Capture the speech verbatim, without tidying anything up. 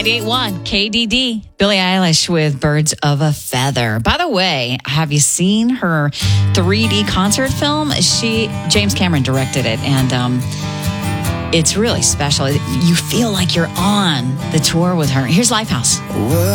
ninety-eight point one K D D. Billie Eilish with Birds of a Feather. By the way, have you seen her three D concert film? She James Cameron directed it, and um, it's really special. You feel like you're on the tour with her. Here's Lifehouse.